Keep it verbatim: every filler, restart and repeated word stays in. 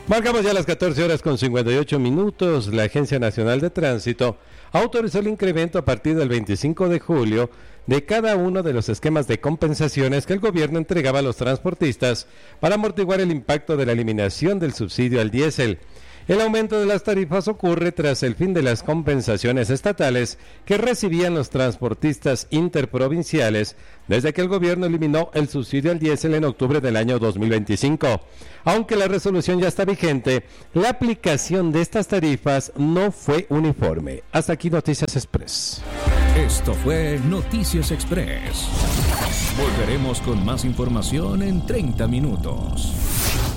Marcamos ya las catorce horas con cincuenta y ocho minutos. La Agencia Nacional de Tránsito autorizó el incremento a partir del veinticinco de julio de cada uno de los esquemas de compensaciones que el gobierno entregaba a los transportistas para amortiguar el impacto de la eliminación del subsidio al diésel. El aumento de las tarifas ocurre tras el fin de las compensaciones estatales que recibían los transportistas interprovinciales desde que el gobierno eliminó el subsidio al diésel en octubre del año dos mil veinticinco. Aunque la resolución ya está vigente, la aplicación de estas tarifas no fue uniforme. Hasta aquí Noticias Express. Esto fue Noticias Express. Volveremos con más información en treinta minutos.